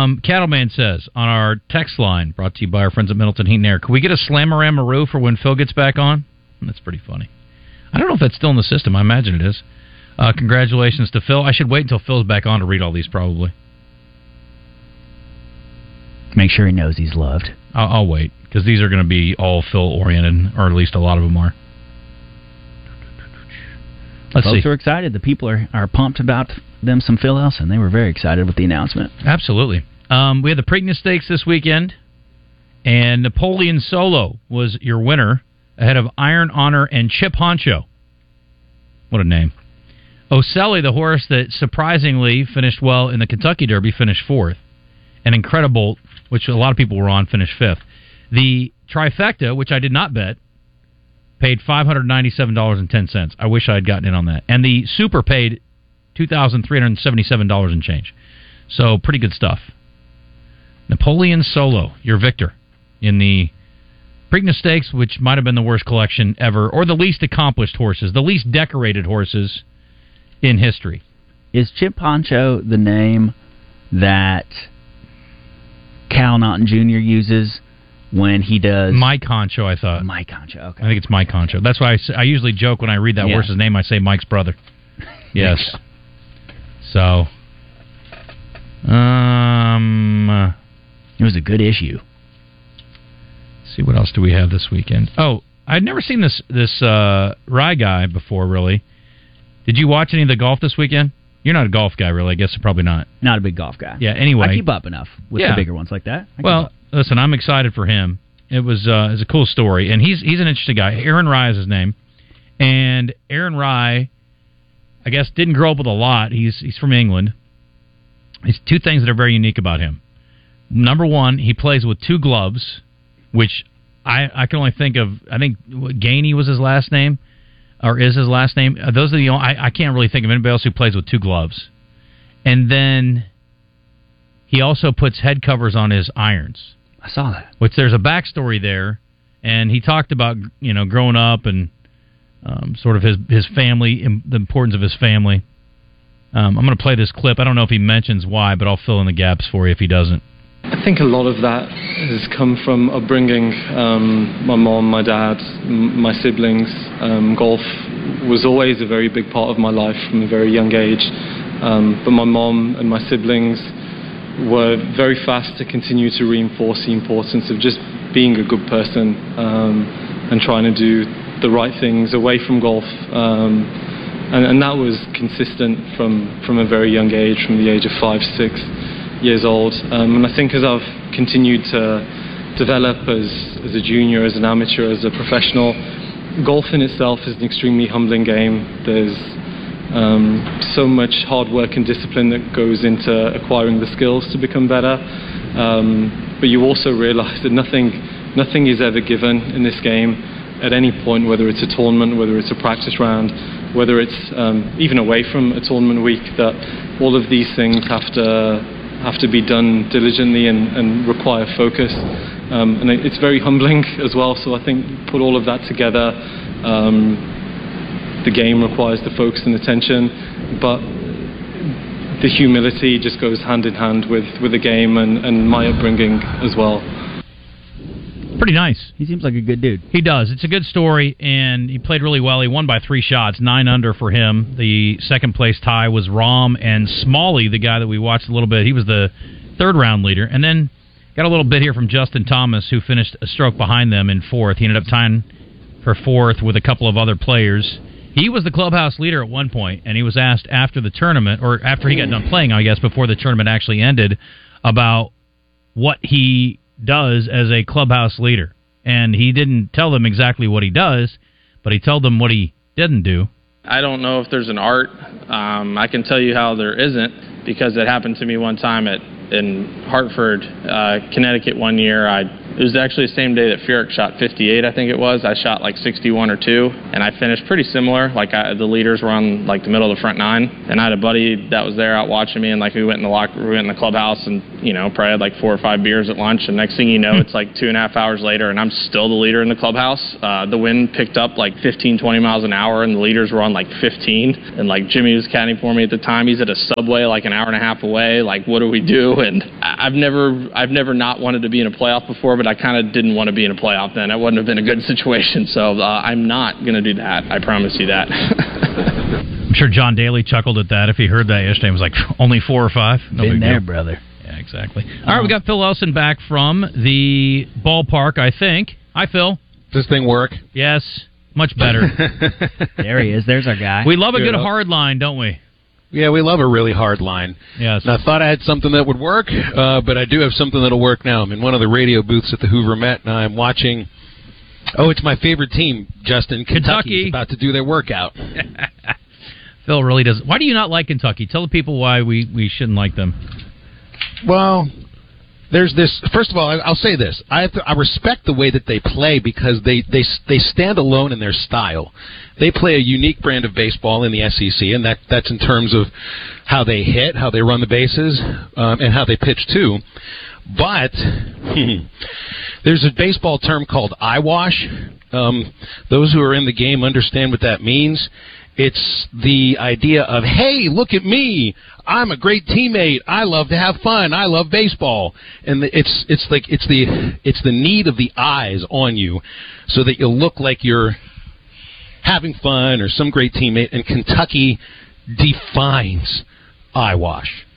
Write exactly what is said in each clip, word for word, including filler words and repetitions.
Um, Cattleman says on our text line, brought to you by our friends at Middleton Heat and Air, can we get a Slammarama-roo for when Phil gets back on? That's pretty funny. I don't know if that's still in the system. I imagine it is. Uh, congratulations to Phil. I should wait until Phil's back on to read all these, probably. Make sure he knows he's loved. I'll, I'll wait, because these are going to be all Phil-oriented, or at least a lot of them are. Let's Folks see. are excited. The people are, are pumped about them some Phil Elson. They were very excited with the announcement. Absolutely. Um, we had the Preakness Stakes this weekend, and Napoleon Solo was your winner ahead of Iron Honor and Chip Honcho. What a name. Ocelli, the horse that surprisingly finished well in the Kentucky Derby, finished fourth. And Incredible, which a lot of people were on, finished fifth. The Trifecta, which I did not bet, paid five hundred ninety-seven dollars and ten cents. I wish I had gotten in on that. And the Super paid two thousand three hundred seventy-seven dollars and change. So, pretty good stuff. Napoleon Solo, your victor in the Preakness Stakes, which might have been the worst collection ever, or the least accomplished horses, the least decorated horses in history. Is Chip Honcho the name that Cal Naughton Junior uses when he does... Mike Honcho, I thought. Mike Honcho, okay. I think it's Mike Honcho. That's why I, I usually joke when I read that yeah. horse's name, I say Mike's brother. Yes. So, um... it was a good issue. See, what else do we have this weekend? Oh, I'd never seen this this uh, Rye guy before, really. Did you watch any of the golf this weekend? You're not a golf guy, really. I guess probably not. Not a big golf guy. Yeah, anyway. I keep up enough with yeah. the bigger ones like that. I well, listen, I'm excited for him. It was uh, it was a cool story, and he's he's an interesting guy. Aaron Rye is his name, and Aaron Rye, I guess, didn't grow up with a lot. He's he's from England. There's two things that are very unique about him. Number one, he plays with two gloves, which I, I can only think of. I think Gainey was his last name, or is his last name. Those are the only, I, I can't really think of anybody else who plays with two gloves. And then he also puts head covers on his irons. I saw that. Which there's a backstory there, and he talked about you know growing up and um, sort of his his family, the importance of his family. Um, I'm going to play this clip. I don't know if he mentions why, but I'll fill in the gaps for you if he doesn't. I think a lot of that has come from upbringing. Um, my mom, my dad, m- my siblings. Um, golf was always a very big part of my life from a very young age. Um, but my mom and my siblings were very fast to continue to reinforce the importance of just being a good person um, and trying to do the right things away from golf. Um, and, and that was consistent from, from a very young age, from the age of five, six years old. Um, and I think as I've continued to develop as, as a junior, as an amateur, as a professional, golf in itself is an extremely humbling game. There's um, so much hard work and discipline that goes into acquiring the skills to become better. Um, but you also realize that nothing, nothing is ever given in this game at any point, whether it's a tournament, whether it's a practice round, whether it's um, even away from a tournament week, that all of these things have to have to be done diligently and, and require focus. Um, and it's very humbling as well, so I think put all of that together, um, the game requires the focus and attention, but the humility just goes hand in hand with, with the game and, and my upbringing as well. Pretty nice. He seems like a good dude. He does. It's a good story, and he played really well. He won by three shots, nine under for him. The second place tie was Rahm and Smalley, the guy that we watched a little bit. He was the third round leader. And then got a little bit here from Justin Thomas, who finished a stroke behind them in fourth. He ended up tying for fourth with a couple of other players. He was the clubhouse leader at one point, and he was asked after the tournament, or after he got done playing, I guess, before the tournament actually ended, about what he does as a clubhouse leader. And he didn't tell them exactly what he does, but he told them what he didn't do. I don't know if there's an art. Um, I can tell you how there isn't, because it happened to me one time at in Hartford, uh, Connecticut one year. I It was actually the same day that Furyk shot fifty-eight, I think it was. I shot like sixty-one or two, and I finished pretty similar. Like I, the leaders were on like the middle of the front nine, and I had a buddy that was there out watching me, and like we went in the locker, we went in the clubhouse, and you know probably had like four or five beers at lunch, and next thing you know, it's like two and a half hours later, and I'm still the leader in the clubhouse. Uh, the wind picked up like fifteen, twenty miles an hour, and the leaders were on like fifteen, and like Jimmy was caddying for me at the time. He's at a Subway like an hour and a half away. Like, what do we do? And I've never I've never not wanted to be in a playoff before, but I kind of didn't want to be in a playoff then. It wouldn't have been a good situation. So uh, I'm not going to do that. I promise you that. I'm sure John Daly chuckled at that if he heard that yesterday. He was like, only four or five? No Been big there, deal. brother. Yeah, exactly. All right, we got Phil Elson back from the ballpark, I think. Hi, Phil. Does this thing work? Yes, much better. There he is. There's our guy. We love a good Yeah. hard line, don't we? Yeah, we love a really hard line. Yes. And I thought I had something that would work, uh, but I do have something that'll work now. I'm in one of the radio booths at the Hoover Met, and I'm watching... Oh, it's my favorite team, Justin. Kentucky. Kentucky's about to do their workout. Phil really does. Why do you not like Kentucky? Tell the people why we, we shouldn't like them. Well... There's this. First of all, I- I'll say this: I have to, I respect the way that they play because they, they they stand alone in their style. They play a unique brand of baseball in the S E C, and that that's in terms of how they hit, how they run the bases, um, and how they pitch too. But there's a baseball term called eyewash. Um, those who are in the game understand what that means. It's the idea of, hey, look at me. I'm a great teammate. I love to have fun. I love baseball. And the, it's it's like it's the it's the need of the eyes on you so that you look like you're having fun or some great teammate. And Kentucky defines eyewash.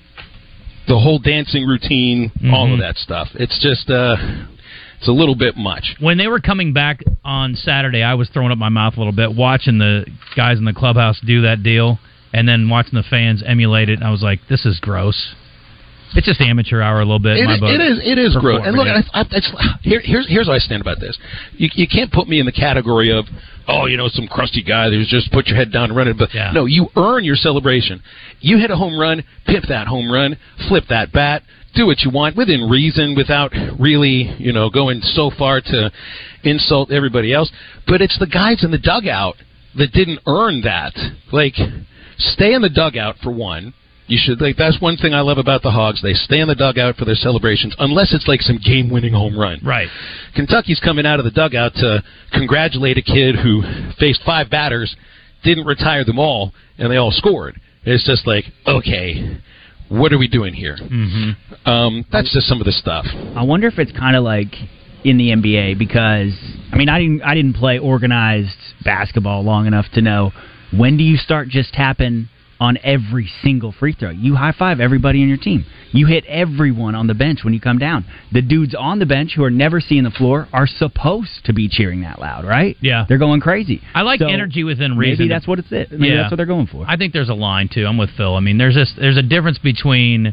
The whole dancing routine, mm-hmm. all of that stuff. It's just uh It's a little bit much. When they were coming back on Saturday, I was throwing up my mouth a little bit, watching the guys in the clubhouse do that deal, and then watching the fans emulate it. And I was like, "This is gross." It's just amateur hour a little bit. It, in my is, book. it is. It is gross. And look, yeah. I, I, it's, here, here's here's how I stand about this. You, you can't put me in the category of, oh, you know, some crusty guy who's just put your head down and run it. But yeah. no, you earn your celebration. You hit a home run, pimp that home run, flip that bat. Do what you want within reason without really, you know, going so far to insult everybody else. But it's the guys in the dugout that didn't earn that. Like, stay in the dugout for one. You should, like, that's one thing I love about the Hogs. They stay in the dugout for their celebrations, unless it's like some game-winning home run. Right. Kentucky's coming out of the dugout to congratulate a kid who faced five batters, didn't retire them all, and they all scored. It's just like, okay, what are we doing here? Mm-hmm. Um, that's just some of the stuff. I wonder if it's kind of like in the N B A because, I mean, I didn't I didn't play organized basketball long enough to know when do you start just tapping on every single free throw. You high-five everybody in your team. You hit everyone on the bench when you come down. The dudes on the bench who are never seeing the floor are supposed to be cheering that loud, right? Yeah. They're going crazy. I like So energy within reason. Maybe that's what it's it. Maybe Yeah. that's what they're going for. I think there's a line, too. I'm with Phil. I mean, there's this, there's a difference between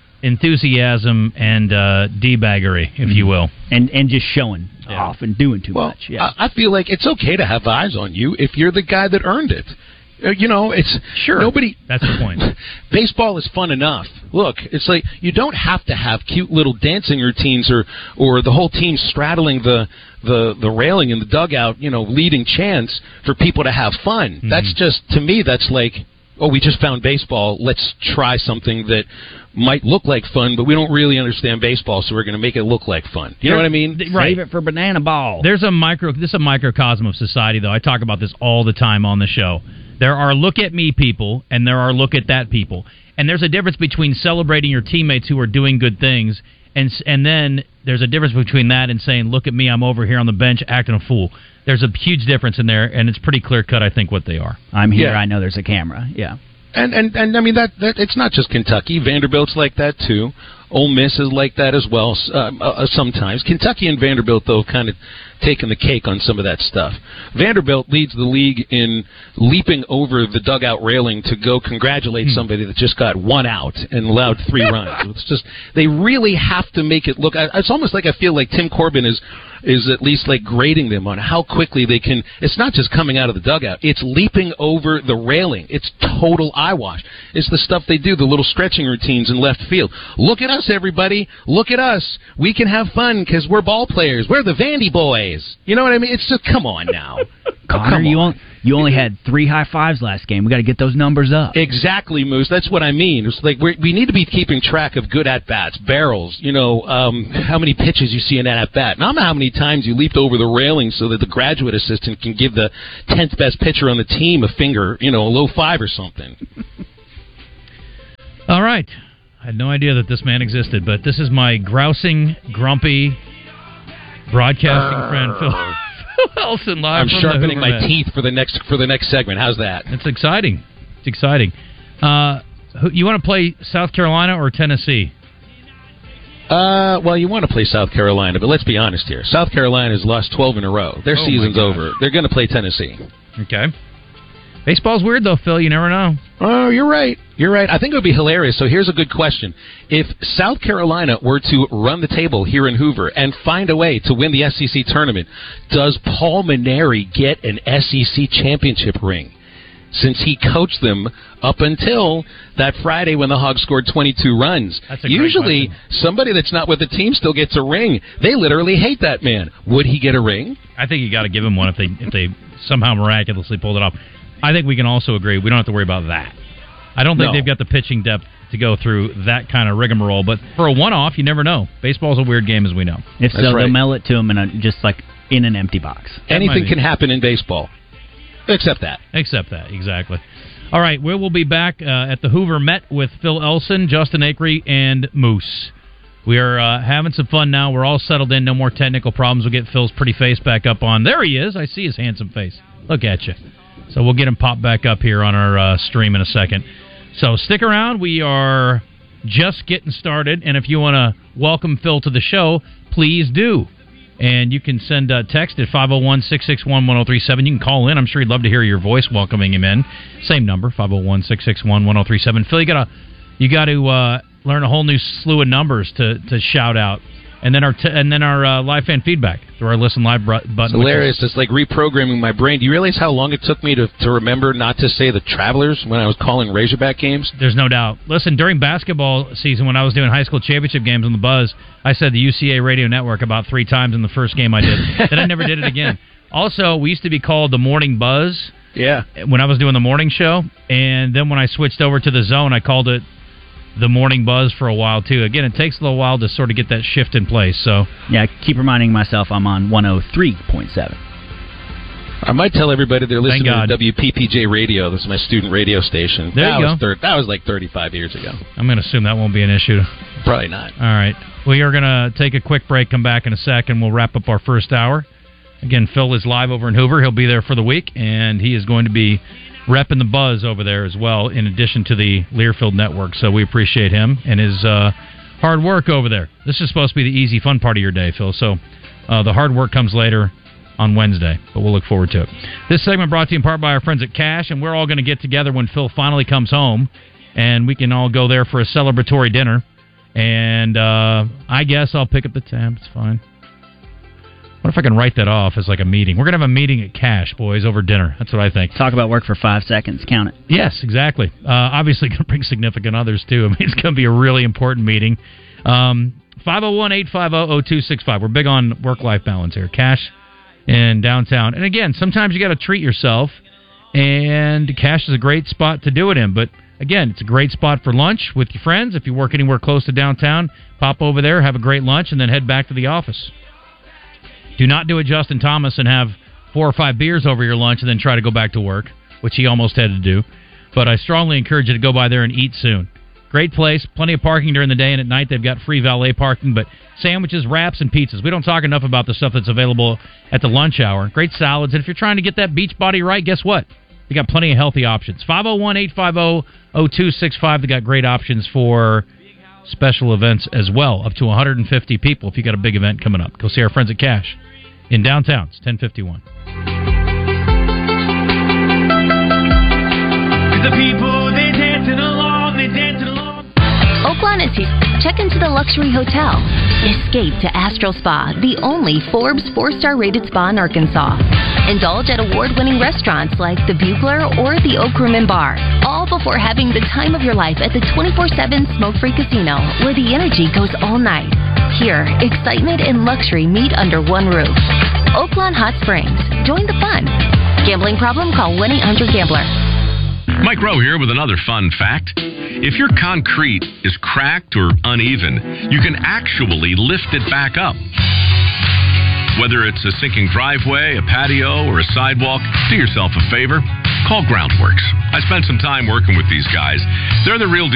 enthusiasm and uh, D-baggery, if you will. And and just showing Yeah. off and doing too Well, much. Yeah. I, I feel like it's okay to have eyes on you if you're the guy that earned it. Uh, You know, it's Sure. nobody. That's the point. Baseball is fun enough. Look, it's like you don't have to have cute little dancing routines or or the whole team straddling the the the railing in the dugout, you know, leading chants for people to have fun. Mm-hmm. That's just, to me, that's like, oh, we just found baseball. Let's try something that might look like fun, but we don't really understand baseball, so we're going to make it look like fun. You know what I mean? Right. Save it for banana ball. There's a micro. This is a microcosm of society, though. I talk about this all the time on the show. There are look at me people, and there are look at that people, and there's a difference between celebrating your teammates who are doing good things, and and then there's a difference between that and saying, "Look at me, I'm over here on the bench acting a fool." There's a huge difference in there, and it's pretty clear cut, I think, what they are. I'm here. Yeah. I know there's a camera. Yeah. And and and I mean that, that it's not just Kentucky. Vanderbilt's like that too. Ole Miss is like that as well. Uh, uh, sometimes Kentucky and Vanderbilt though kind of taking the cake on some of that stuff. Vanderbilt leads the league in leaping over the dugout railing to go congratulate somebody that just got one out and allowed three runs. It's just they really have to make it look. It's almost like I feel like Tim Corbin is is at least like grading them on how quickly they can. It's not just coming out of the dugout. It's leaping over the railing. It's total eyewash. It's the stuff they do, the little stretching routines in left field. Look at us, everybody. Look at us. We can have fun because we're ball players. We're the Vandy boys. You know what I mean? It's just, come on now. Connor, come you, on. on, you only had three high fives last game. We got to get those numbers up. Exactly, Moose. That's what I mean. It's like we're, we need to be keeping track of good at-bats, barrels, you know, um, how many pitches you see in that at-bat. Not how many times you leaped over the railing so that the graduate assistant can give the tenth best pitcher on the team a finger, you know, a low five or something. All right. I had no idea that this man existed, but this is my grousing, grumpy broadcasting uh, friend, Phil, Phil Elson, live I'm from sharpening the my teeth for the next for the next segment. How's that? It's exciting. It's exciting. Uh, who, you want to play South Carolina or Tennessee? Uh, well, you want to play South Carolina, but let's be honest here. South Carolina's lost twelve in a row. Their oh season's over. They're going to play Tennessee. Okay. Baseball's weird, though, Phil. You never know. Oh, you're right. You're right. I think it would be hilarious. So here's a good question. If South Carolina were to run the table here in Hoover and find a way to win the S E C tournament, does Paul Mainieri get an S E C championship ring? Since he coached them up until that Friday when the Hogs scored twenty-two runs. That's a Usually, great somebody that's not with the team still gets a ring. They literally hate that man. Would he get a ring? I think you got to give him one if they if they somehow miraculously pulled it off. I think we can also agree we don't have to worry about that. I don't think no. they've got the pitching depth to go through that kind of rigmarole. But for a one-off, you never know. Baseball's a weird game, as we know. If so, right. they'll mail it to him in a, just like in an empty box. Anything can happen in baseball. Except that. Except that, exactly. All right, we will be back uh, at the Hoover Met with Phil Elson, Justin Acree, and Moose. We are uh, having some fun now. We're all settled in. No more technical problems. We'll get Phil's pretty face back up on. There he is. I see his handsome face. Look at you. So we'll get him popped back up here on our uh, stream in a second. So stick around. We are just getting started. And if you want to welcome Phil to the show, please do. And you can send a text at five oh one, six six one, one oh three seven. You can call in. I'm sure he'd love to hear your voice welcoming him in. Same number, five oh one, six six one, one oh three seven. Phil, you got to you got to uh, learn a whole new slew of numbers to, to shout out. And then our t- and then our uh, live fan feedback through our Listen Live br- button. It's hilarious. It's like reprogramming my brain. Do you realize how long it took me to, to remember not to say the Travelers when I was calling Razorback games? There's no doubt. Listen, during basketball season when I was doing high school championship games on the Buzz, I said the U C A Radio Network about three times in the first game I did. Then I never did it again. Also, we used to be called the Morning Buzz. Yeah. When I was doing the morning show. And then when I switched over to the Zone, I called it the Morning Buzz for a while, too. Again, it takes a little while to sort of get that shift in place. So yeah, I keep reminding myself I'm on one oh three point seven. I might tell everybody they're listening to W P P J Radio. This is my student radio station. There that you was go. Thir- that was like thirty-five years ago. I'm going to assume that won't be an issue. Probably not. All right. We are going to take a quick break, come back in a second. We'll wrap up our first hour. Again, Phil is live over in Hoover. He'll be there for the week, and he is going to be repping the Buzz over there as well, in addition to the Learfield Network. So we appreciate him and his uh, hard work over there. This is supposed to be the easy, fun part of your day, Phil. So uh, the hard work comes later on Wednesday, but we'll look forward to it. This segment brought to you in part by our friends at Cash, and we're all going to get together when Phil finally comes home, and we can all go there for a celebratory dinner. And uh, I guess I'll pick up the tab. It's fine. What if I can write that off as like a meeting? We're going to have a meeting at Cash, boys, over dinner. That's what I think. Talk about work for five seconds. Count it. Yes, exactly. Uh, obviously going to bring significant others, too. I mean, it's going to be a really important meeting. Um, five oh one, eight five oh, oh two six five. We're big on work-life balance here. Cash in downtown. And again, sometimes you got to treat yourself, and Cash is a great spot to do it in. But again, it's a great spot for lunch with your friends. If you work anywhere close to downtown, pop over there, have a great lunch, and then head back to the office. Do not do a Justin Thomas and have four or five beers over your lunch and then try to go back to work, which he almost had to do. But I strongly encourage you to go by there and eat soon. Great place, plenty of parking during the day, and at night they've got free valet parking, but sandwiches, wraps, and pizzas. We don't talk enough about the stuff that's available at the lunch hour. Great salads, and if you're trying to get that beach body right, guess what? They got plenty of healthy options. five oh one, eight five oh, oh two six five. They got great options for special events as well, up to one hundred fifty people if you got a big event coming up. Go see our friends at Cash in downtown. It's ten fifty-one. The people, they dancing along, they dancing along. Oaklawn is here. Check into the luxury hotel. Escape to Astral Spa, the only Forbes four-star rated spa in Arkansas. Indulge at award-winning restaurants like the Bugler or the Oak Room and Bar, all before having the time of your life at the twenty-four seven smoke-free casino, where the energy goes all night. Here, excitement and luxury meet under one roof. Oaklawn Hot Springs. Join the fun. Gambling problem? Call one eight hundred gambler. Mike Rowe here with another fun fact. If your concrete is cracked or uneven, you can actually lift it back up. Whether it's a sinking driveway, a patio, or a sidewalk, do yourself a favor. Call Groundworks. I spent some time working with these guys. They're the real deal.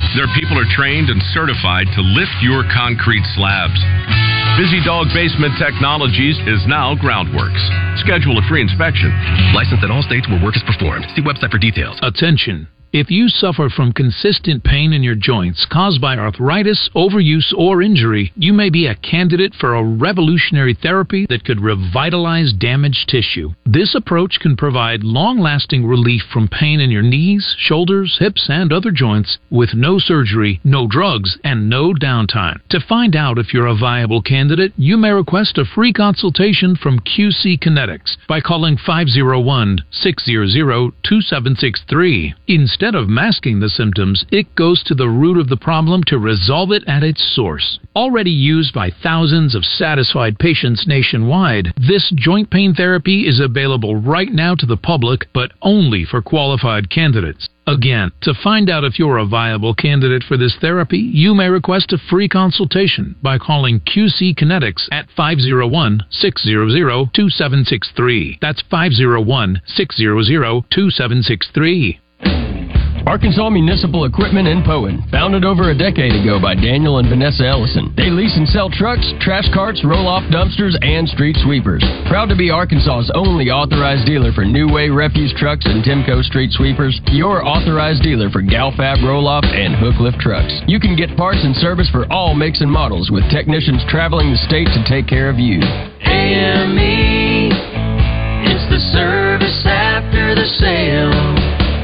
Their people are trained and certified to lift your concrete slabs. Busy Dog Basement Technologies is now Groundworks. Schedule a free inspection. Licensed in all states where work is performed. See website for details. Attention. If you suffer from consistent pain in your joints caused by arthritis, overuse, or injury, you may be a candidate for a revolutionary therapy that could revitalize damaged tissue. This approach can provide long-lasting relief from pain in your knees, shoulders, hips, and other joints with no surgery, no drugs, and no downtime. To find out if you're a viable candidate, you may request a free consultation from Q C Kinetics by calling five oh one, six hundred, two seven six three. Instead of masking the symptoms, it goes to the root of the problem to resolve it at its source. Already used by thousands of satisfied patients nationwide, this joint pain therapy is available right now to the public, but only for qualified candidates. Again, to find out if you're a viable candidate for this therapy, you may request a free consultation by calling Q C Kinetics at five oh one, six hundred, two seven six three. That's five oh one, six hundred, two seven six three. Arkansas Municipal Equipment in Poen, founded over a decade ago by Daniel and Vanessa Ellison. They lease and sell trucks, trash carts, roll-off dumpsters, and street sweepers. Proud to be Arkansas's only authorized dealer for New Way refuse trucks and Timco street sweepers. Your authorized dealer for Galfab roll-off and hook lift trucks. You can get parts and service for all makes and models with technicians traveling the state to take care of you. A M E, it's the service after the sale.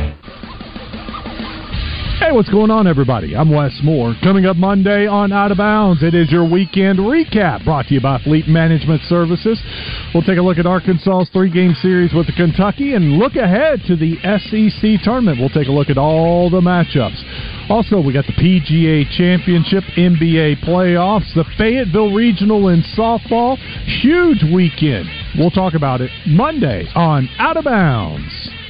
Hey, what's going on, everybody? I'm Wes Moore. Coming up Monday on Out of Bounds, it is your weekend recap brought to you by Fleet Management Services. We'll take a look at Arkansas's three-game series with the Kentucky and look ahead to the S E C tournament. We'll take a look at all the matchups. Also, we got the P G A Championship, N B A playoffs, the Fayetteville Regional in softball. Huge weekend. We'll talk about it Monday on Out of Bounds.